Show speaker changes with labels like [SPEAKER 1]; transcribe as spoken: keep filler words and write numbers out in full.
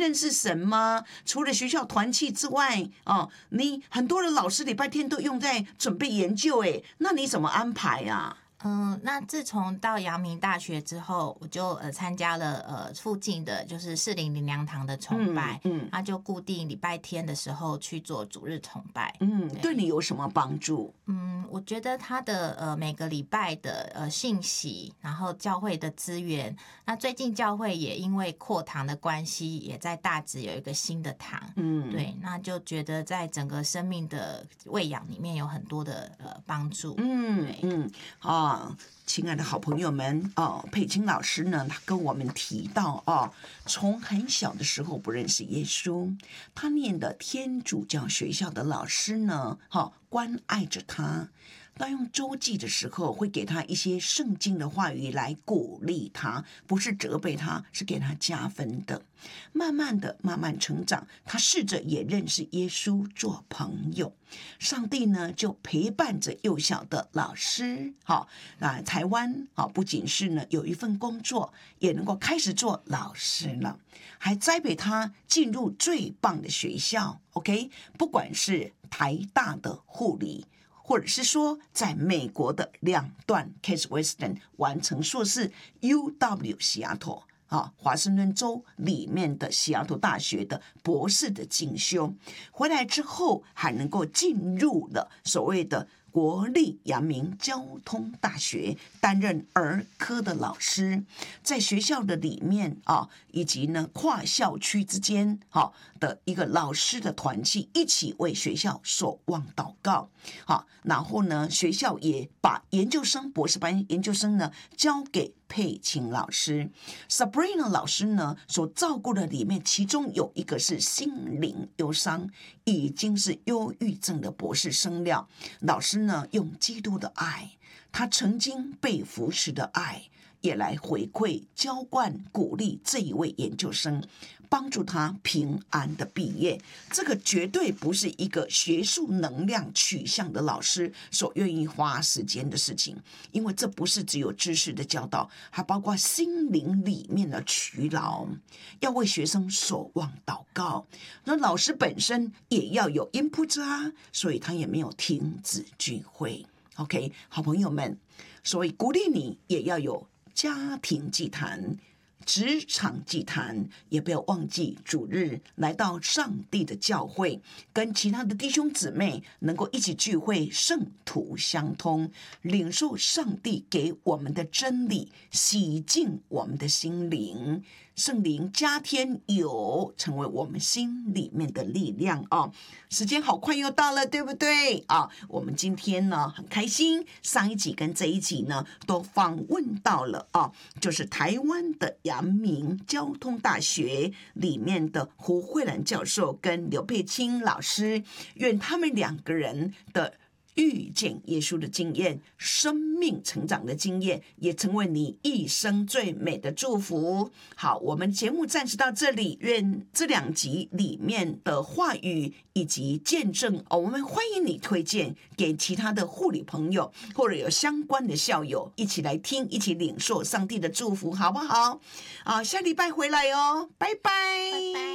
[SPEAKER 1] 认识神吗？除了学校团契之外，哦，你很多的老师礼拜天都用在准备研究，哎，那你怎么安排啊？
[SPEAKER 2] 嗯，那自从到阳明大学之后，我就呃参加了呃附近的就是士林灵粮堂的崇拜，嗯，嗯那就固定礼拜天的时候去做主日崇拜。
[SPEAKER 1] 嗯，对, 对你有什么帮助？
[SPEAKER 2] 嗯，我觉得他的呃每个礼拜的呃信息，然后教会的资源，那最近教会也因为扩堂的关系，也在大直有一个新的堂，嗯，对，那就觉得在整个生命的喂养里面有很多的呃帮助，
[SPEAKER 1] 嗯嗯啊。亲爱的好朋友们哦，佩青老师呢，他跟我们提到哦，从很小的时候不认识耶稣，他念的天主教学校的老师呢，哈，关爱着他。当用周记的时候，会给他一些圣经的话语来鼓励他，不是责备他，是给他加分的。慢慢的，慢慢成长，他试着也认识耶稣，做朋友。上帝呢，就陪伴着幼小的老师，好，那台湾好，不仅是呢有一份工作，也能够开始做老师了，还栽培他进入最棒的学校。OK， 不管是台大的护理。或者是说，在美国的两段 Case Western 完成硕士 U W 西雅图啊，华盛顿州里面的西雅图大学的博士的进修，回来之后还能够进入了所谓的国立阳明交通大学担任儿科的老师，在学校的里面啊，以及呢跨校区之间啊的一个老师的团契，一起为学校守望祷告。好，然后呢，学校也把研究生、博士班研究生呢交给佩青老师。Sabrina 老师呢所照顾的里面，其中有一个是心灵忧伤，已经是忧郁症的博士生了。老师呢用基督的爱，他曾经被扶持的爱，也来回馈、浇灌、鼓励这一位研究生，帮助他平安的毕业。这个绝对不是一个学术能量取向的老师所愿意花时间的事情，因为这不是只有知识的教导，还包括心灵里面的劬劳，要为学生守望祷告。那老师本身也要有 input 啊，所以他也没有停止聚会。OK， 好朋友们，所以鼓励你也要有家庭祭坛、职场祭坛，也不要忘记主日来到上帝的教会，跟其他的弟兄姊妹能够一起聚会，圣徒相通，领受上帝给我们的真理，洗净我们的心灵，圣灵加添油，成为我们心里面的力量啊！时间好快又到了，对不对啊？我们今天呢很开心，上一集跟这一集呢都访问到了啊，就是台湾的阳明交通大学里面的胡慧兰教授跟刘佩青老师，愿他们两个人的遇见耶稣的经验，生命成长的经验，也成为你一生最美的祝福。好，我们节目暂时到这里，愿这两集里面的话语以及见证、哦、我们欢迎你推荐给其他的护理朋友，或者有相关的校友一起来听，一起领受上帝的祝福，好不好？啊，下礼拜回来哦，拜拜。拜拜。